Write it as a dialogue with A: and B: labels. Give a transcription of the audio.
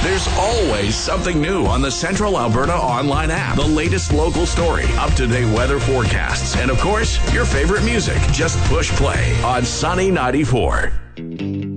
A: There's always something new on the Central Alberta Online app. The latest local story, up-to-date weather forecasts, and of course, your favorite music. Just push play on Sunny 94.